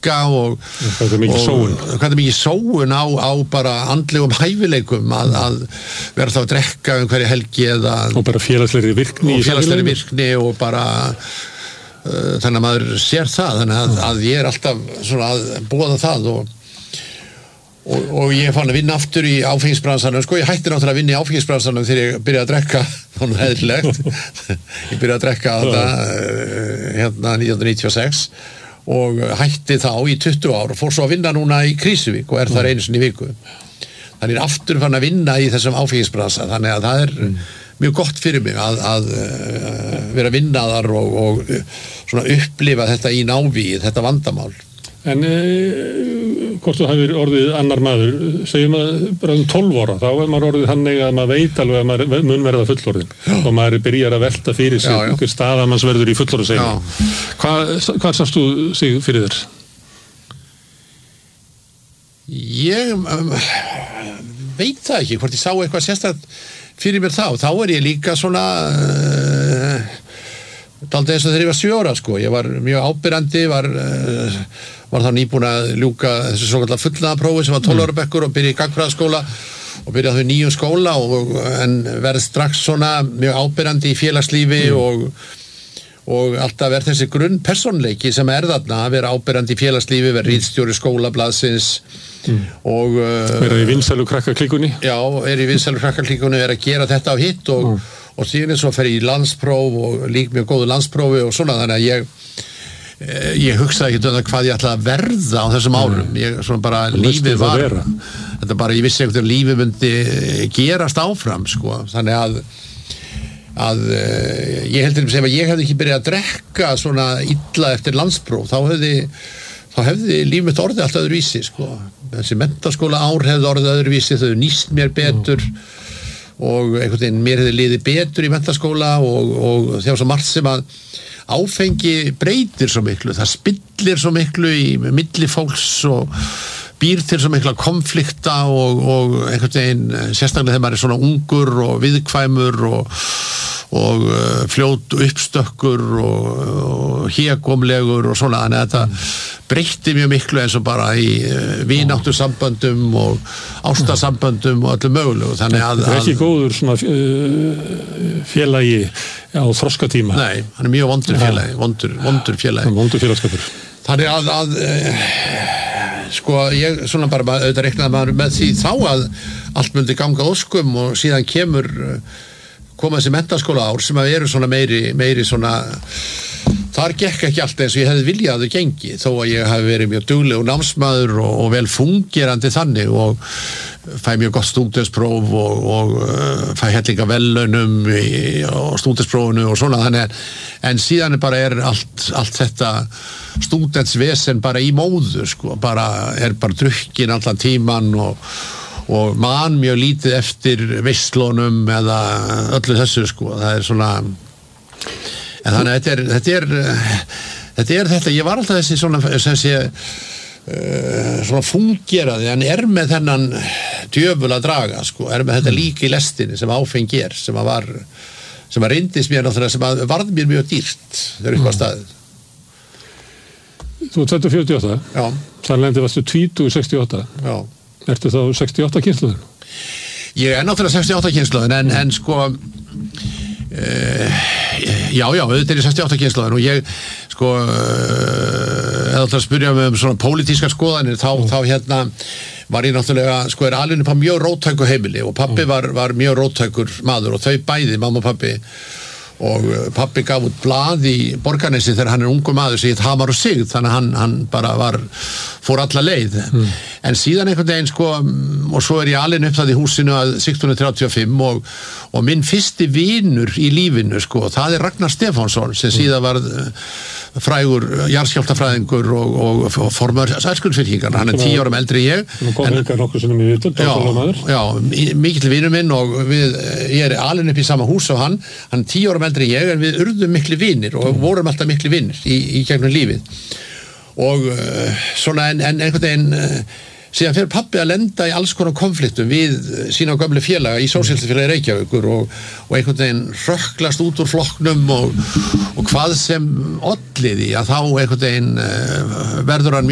drekka og hvað er mikið sóun á bara andlegum hæfileikum að vera þá að drekka hverja helgi eða og bara félagslegri virkni og bara þannig að maður sér það þannig að ég alltaf svona að boða það og ég fann að vinna aftur í áfengisbransanum ég hætti náttúrulega að vinna í áfengisbransanum þegar ég byrjaði að drekka þannig heðilegt ég byrjaði að drekka hérna 1996 og hætti þá í 20 ár og fór svo að vinna núna í Krýsuvík og þar einu sinni í viku þannig aftur fann að vinna í þessum áfengisbransa þannig að það mjög gott fyrir mig að vera að vinna þar og svona upplifa þetta í návíi, þetta vandamál En hvort þú hafir orðið annar maður, segjum að bara 12 ára, þá maður orðið þannig að maður veit alveg að maður mun verða fullorðinn og maður byrjar að velta fyrir sig einhver staða manns verður í fullorðinseginni. Hvað sást þú sig fyrir þér? Ég veit það ekki, hvort ég sá eitthvað sérstakt fyrir mér þá ég líka svona dálítið eins og þegar ég var 7 ára ég var mjög ábyrrandi var þá nýbúin að ljúka þessu svokallega fullnaðarprófi sem var 12 ára bekkur og byrja í gagnfræðaskóla og byrja þá í nýjum skóla en verð strax svona mjög ábyrrandi í félagslífi og alltaf verð þessi grunnpersónuleiki sem þarna að vera ábyrrandi í félagslífi, vera ritstjóri skólablaðsins og vera í vinsælu krakkaklíkunni í vinsælu krakkaklíkunni, vera að gera þetta á hitt og síðan svo fer ég í landspróf og lík mjög góðu landsprófi og svona þannig að ég hugsaði ekki hvað ég ætlaði að verða á þessum árum ég svona bara lífið var þetta bara ég vissi einhvern veginn lífið myndi gerast áfram þannig að ég heldur sem að ég hefði ekki byrjað að drekka svona illa eftir landspróf þá hefði líf mitt orðið allt öðruvísi þessi menntaskóla ár hefði orðið öðruvísi þau nýst mér betur og einhvern veginn mér hefði liðið betur í menntaskóla og þegar svo margt sem að áfengi breytir svo miklu, það spillir svo miklu í milli fólks og býr til svo mikla konflikta og einhvern veginn sérstaklega þegar maður svona ungur og viðkvæmur og fljót uppstökkur og hégómlegur og svona, þannig að þetta breytti mjög miklu eins og bara í vináttúrsamböndum og ástarsamböndum og öllu mögulegu, þannig að það ekki góður svona félagi á þroskatíma. Nei, hann mjög vondur félagi, vondur félagi. Vondur félagskapur. Þannig að ég svona bara auðvitað reiknaði maður með því þá að allt myndi ganga óskum og síðan koma þessi menntaskóla ár sem að eru svona meiri svona þar gekk ekki allt eins og ég hefði viljað að þau gengi þó að ég hafi verið mjög duglegur námsmaður og vel fungerandi þannig og fæ mjög gott stúdentspróf og fæ hellinga verðlaunum á stúdentsprófinu og svona þannig en síðan bara allt þetta stúdentsvesen bara í móðu bara drukkin allan tíman og man mjög lítið eftir veislunum eða öllu þessu það svona en þannig að þetta er þetta, ég var alltaf þessi svona sem sé svona fungeraði, hann með þennan djöful að draga með þetta líka í lestinni sem áfengi sem að reyndist mér náttúrulega sem að varð mér mjög dýrt þegar upp á staðið. Þú ert 48? Já. Þarlendi varstu 68? Já. Ertu þá 68 kynslóðin? Ég náttúrulega 68 kynslóðin en já, auðvitað er 68 kynslóðin og ég eða alltaf að spyrja mig svona pólitískar skoðanir þá hérna var ég náttúrulega alinn upp á mjög róttæku heimili og pabbi var mjög róttækur maður og þau bæði, mamma og pabbi og pabbi gaf út blað í Borgarnesi þegar hann ungur maður sem hét Hamar og Sigð þannig að hann bara fór alla leið en síðan einhvern veginn og svo ég alinn upp það í húsinu að Sigtúni 35 og minn fyrsti vinur í lífinu það Ragnar Stefánsson sem síðan var frægur jarðskjálftafræðingur og formaður Sæskjólsfylkingarna, hann 10 árum eldri en ég kom hingað nokkuð sinnum í viðtöl já, mikill vinur minn og ég alinn upp í sama hús og hann 10 árum eldri en ég en við urðum miklu vinir og vorum alltaf miklu vinir í gegnum lífið og svona en einhvern veginn síðan fyrir pabbi að lenda í alls konar konfliktum við sína gömlu félaga í Sósíalistafélagi Reykjavíkur og einhvern veginn hrökklast út úr flokknum og hvað sem olli því að þá einhvern veginn verður hann